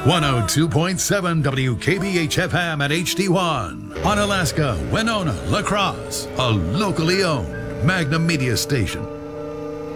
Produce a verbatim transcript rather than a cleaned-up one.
one oh two point seven W K B H F M at H D one. On Alaska, Winona, La Crosse, a locally owned Magna Media station.